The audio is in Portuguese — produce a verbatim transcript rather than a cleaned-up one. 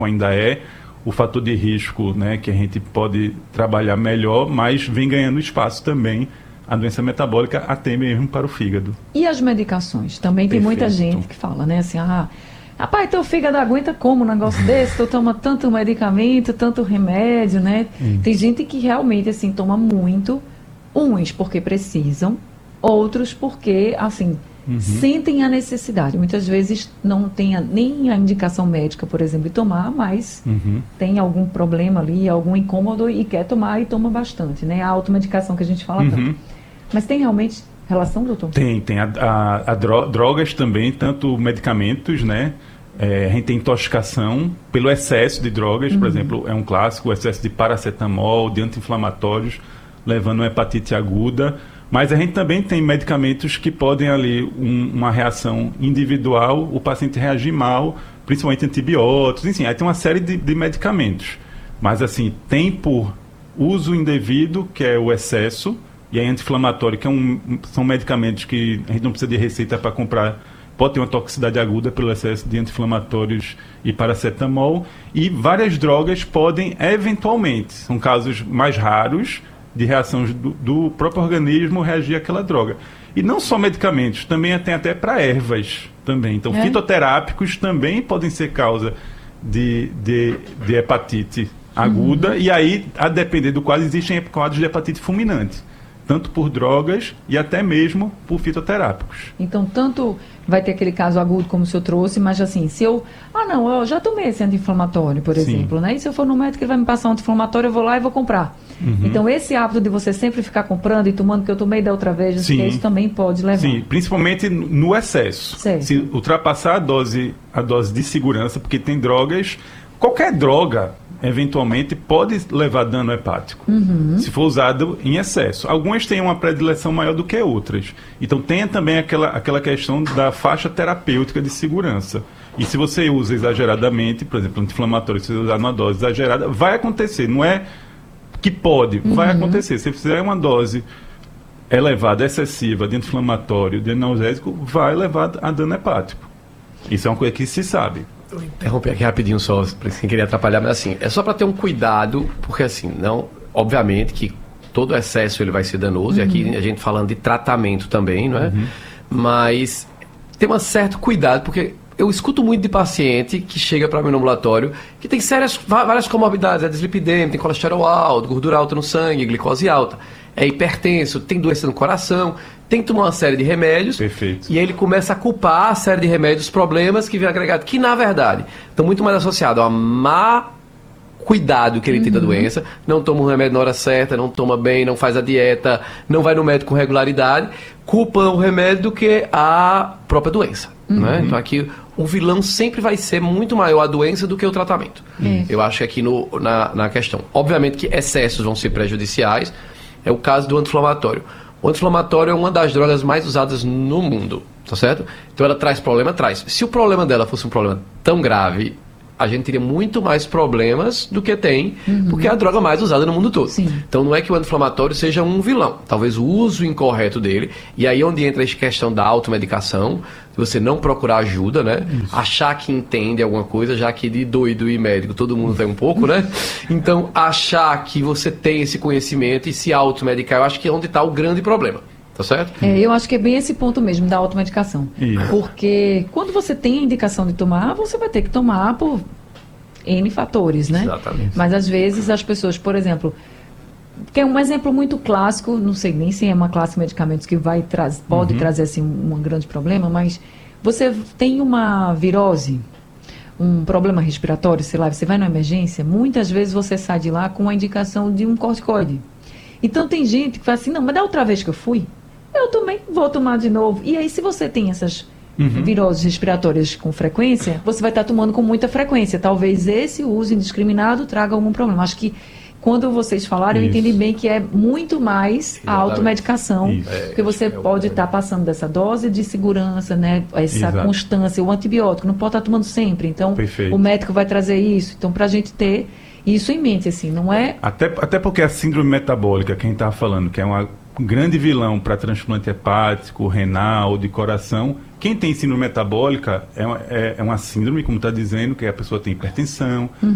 ainda é o fator de risco, né, que a gente pode trabalhar melhor, mas vem ganhando espaço também a doença metabólica até mesmo para o fígado. E as medicações? Também tem Perfeito. muita gente que fala, né, assim, ah, rapaz, teu fígado aguenta como um negócio desse? Tu toma tanto medicamento, tanto remédio, né? Hum. Tem gente que realmente, assim, toma muito, uns porque precisam, outros porque, assim, uhum. sentem a necessidade. Muitas vezes não tem a, nem a indicação médica, por exemplo, de tomar, mas uhum. tem algum problema ali, algum incômodo e quer tomar e toma bastante, né? A automedicação que a gente fala uhum. tanto. Mas tem realmente relação, doutor? Tem, tem. A, a, a drogas também, tanto medicamentos, né? É, a gente tem intoxicação pelo excesso de drogas, uhum. por exemplo, é um clássico, o excesso de paracetamol, de anti-inflamatórios, levando a hepatite aguda. Mas a gente também tem medicamentos que podem ali, um, uma reação individual, o paciente reagir mal, principalmente antibióticos, enfim, aí tem uma série de, de medicamentos. Mas assim, tem por uso indevido, que é o excesso, e aí anti-inflamatório, que é um, são medicamentos que a gente não precisa de receita para comprar, pode ter uma toxicidade aguda pelo excesso de anti-inflamatórios e paracetamol, e várias drogas podem, eventualmente, são casos mais raros, de reações do, do próprio organismo reagir àquela droga. E não só medicamentos, também tem até para ervas também. Então, é. fitoterápicos também podem ser causa de, de, de hepatite aguda, uhum. e aí, a depender do quadro, existem quadros de hepatite fulminante, tanto por drogas e até mesmo por fitoterápicos. Então, tanto vai ter aquele caso agudo como o senhor trouxe, mas assim, se eu... Ah, não, eu já tomei esse anti-inflamatório, por Sim. exemplo, né? E se eu for no médico, ele vai me passar um anti-inflamatório, eu vou lá e vou comprar. Uhum. Então, esse hábito de você sempre ficar comprando e tomando, que eu tomei da outra vez, que isso também pode levar. Sim, principalmente no excesso. Certo. Se ultrapassar a dose, a dose de segurança, porque tem drogas... Qualquer droga, eventualmente, pode levar dano hepático, uhum. se for usado em excesso. Algumas têm uma predileção maior do que outras. Então, tem também aquela, aquela questão da faixa terapêutica de segurança. E se você usa exageradamente, por exemplo, anti-inflamatório, se você usar numa dose exagerada, vai acontecer. Não é que pode, uhum. vai acontecer. Se você fizer uma dose elevada, excessiva, de anti-inflamatório, de analgésico, vai levar a dano hepático. Isso é uma coisa que se sabe. Vou interromper aqui rapidinho só, sem querer atrapalhar, mas assim, é só para ter um cuidado, porque assim, não, obviamente que todo excesso ele vai ser danoso, uhum. e aqui a gente falando de tratamento também, não é? Uhum. Mas tem um certo cuidado, porque eu escuto muito de paciente que chega para mim no ambulatório, que tem sérias, várias comorbidades, é dislipidemia, tem colesterol alto, gordura alta no sangue, glicose alta, é hipertenso, tem doença no coração, tem que tomar uma série de remédios. Perfeito. E aí ele começa a culpar a série de remédios, problemas que vem agregado, que na verdade estão muito mais associados a má cuidado que ele uhum. tem da doença, não toma o remédio na hora certa, não toma bem, não faz a dieta, não vai no médico com regularidade, culpa o remédio do que a própria doença. Uhum. Né? Então aqui o vilão sempre vai ser muito maior a doença do que o tratamento. Uhum. Eu acho que aqui no, na, na questão, obviamente que excessos vão ser prejudiciais, é o caso do anti-inflamatório. O anti-inflamatório é uma das drogas mais usadas no mundo, tá certo? Então ela traz problema? Traz. Se o problema dela fosse um problema tão grave, a gente teria muito mais problemas do que tem, uhum. porque é a droga mais usada no mundo todo. Sim. Então não é que o anti-inflamatório seja um vilão, talvez o uso incorreto dele, e aí onde entra a questão da automedicação, você não procurar ajuda, né? Isso. Achar que entende alguma coisa, já que de doido e médico todo mundo tem um pouco, né? Então achar que você tem esse conhecimento e se automedicar, eu acho que é onde está o grande problema. Tá certo? É, eu acho que é bem esse ponto mesmo da automedicação. Isso. Porque quando você tem a indicação de tomar, você vai ter que tomar por N fatores, né? Exatamente. Mas às vezes as pessoas, por exemplo, que é um exemplo muito clássico, não sei nem se é uma classe de medicamentos que vai trazer, pode uhum. trazer assim um, um grande problema, mas você tem uma virose, um problema respiratório, sei lá, você vai na emergência, muitas vezes você sai de lá com a indicação de um corticoide. Então tem gente que fala assim, não, mas da outra vez que eu fui, eu tomei, vou tomar de novo. E aí, se você tem essas uhum. viroses respiratórias com frequência, você vai estar tomando com muita frequência. Talvez esse uso indiscriminado traga algum problema. Acho que quando vocês falaram, Isso. eu entendi bem que é muito mais a automedicação, Isso. porque você é, pode estar passando dessa dose de segurança, né? Essa Exato. constância, o antibiótico, não pode estar tomando sempre. Então, Perfeito. o médico vai trazer isso. Então, para a gente ter isso em mente, assim, não é... Até, até porque a síndrome metabólica, quem está falando, que é uma grande vilão para transplante hepático, renal, de coração. Quem tem síndrome metabólica é uma, é, é uma síndrome, como está dizendo, que a pessoa tem hipertensão,